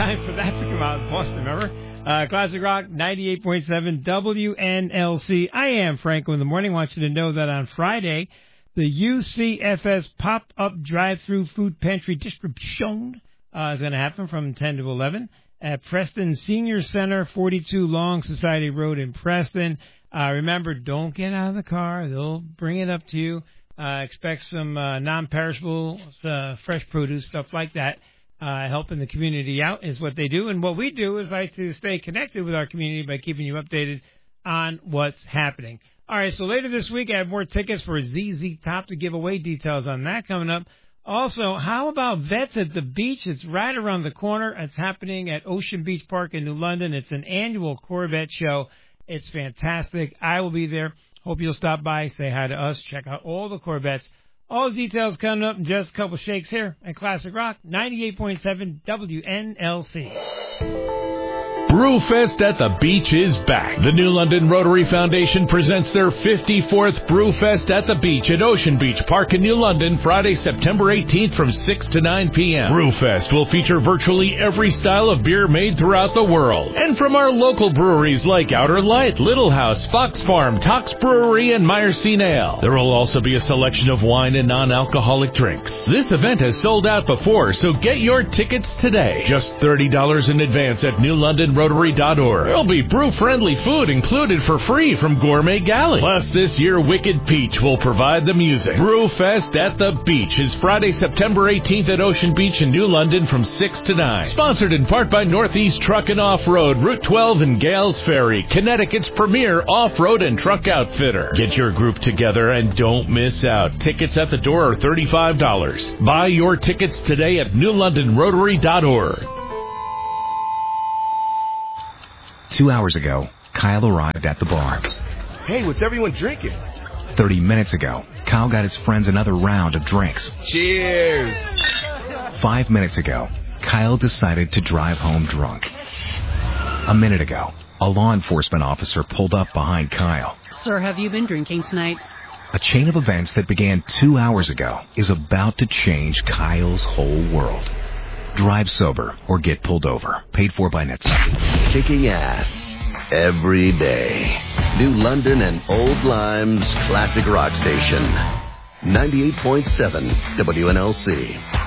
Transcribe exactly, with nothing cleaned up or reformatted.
time for that to come out in Boston, remember? Uh, Classic Rock, ninety-eight point seven W N L C. I am Franco in the morning. I want you to know that on Friday, the U C F S Pop-Up Drive-Thru Food Pantry Distribution uh, is going to happen from ten to eleven at Preston Senior Center, forty-two Long Society Road in Preston. Uh, remember, don't get out of the car. They'll bring it up to you. Uh, expect some uh, non-perishable, uh, fresh produce, stuff like that. Uh, helping the community out is what they do. And what we do is like to stay connected with our community by keeping you updated on what's happening. All right, so later this week, I have more tickets for Z Z Top to give away. Details on that coming up. Also, how about Vets at the Beach? It's right around the corner. It's happening at Ocean Beach Park in New London. It's an annual Corvette show. It's fantastic. I will be there. Hope you'll stop by, say hi to us, check out all the Corvettes. All the details coming up in just a couple shakes here at Classic Rock, ninety-eight point seven W N L C. Brewfest at the Beach is back. The New London Rotary Foundation presents their fifty-fourth Brewfest at the Beach at Ocean Beach Park in New London, Friday, September eighteenth from six to nine p.m. Brewfest will feature virtually every style of beer made throughout the world. And from our local breweries like Outer Light, Little House, Fox Farm, Tox Brewery, and Meyerstein Ale. There will also be a selection of wine and non-alcoholic drinks. This event has sold out before, so get your tickets today. Just thirty dollars in advance at New London Rotary dot org. There'll be brew-friendly food included for free from Gourmet Galley. Plus, this year, Wicked Peach will provide the music. Brewfest at the Beach is Friday, September eighteenth at Ocean Beach in New London from six to nine. Sponsored in part by Northeast Truck and Off-Road, Route twelve and Gales Ferry, Connecticut's premier off-road and truck outfitter. Get your group together and don't miss out. Tickets at the door are thirty-five dollars. Buy your tickets today at New London Rotary dot org. Two hours ago, Kyle arrived at the bar. Hey, what's everyone drinking? Thirty minutes ago, Kyle got his friends another round of drinks. Cheers! Five minutes ago, Kyle decided to drive home drunk. A minute ago, a law enforcement officer pulled up behind Kyle. Sir, have you been drinking tonight? A chain of events that began two hours ago is about to change Kyle's whole world. Drive sober or get pulled over. Paid for by NHTSA. Kicking ass every day. New London and Old Lime's Classic Rock Station. ninety-eight point seven W N L C.